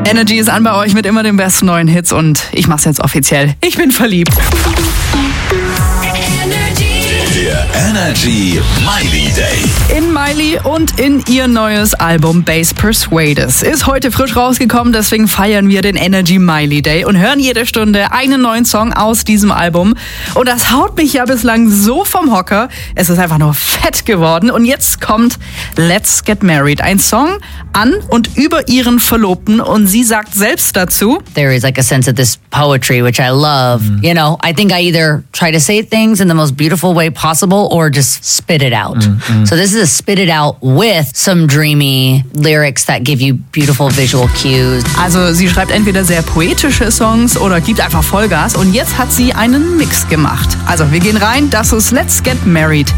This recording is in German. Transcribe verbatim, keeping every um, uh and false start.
Energy ist an bei euch mit immer den besten neuen Hits und ich mach's jetzt offiziell. Ich bin verliebt. Der Energy Miley Day. In Miley und in ihr neues Album Base Persuaders ist heute frisch rausgekommen, deswegen feiern wir den Energy Miley Day und hören jede Stunde einen neuen Song aus diesem Album. Und das haut mich ja bislang so vom Hocker. Es ist einfach nur fett geworden. Und jetzt kommt Let's Get Married, ein Song an und über ihren Verlobten. Und sie sagt selbst dazu: There is like a sense of this poetry, which I love. Mm. You know, I think I either try to say things in the most beautiful way possible or just spit it out. Mm, mm. So this is a spit it out with some dreamy lyrics that give you beautiful visual cues. Also sie schreibt entweder sehr poetische Songs oder gibt einfach Vollgas. Und jetzt hat sie einen Mix gemacht. Also wir gehen rein, das ist Let's Get Married.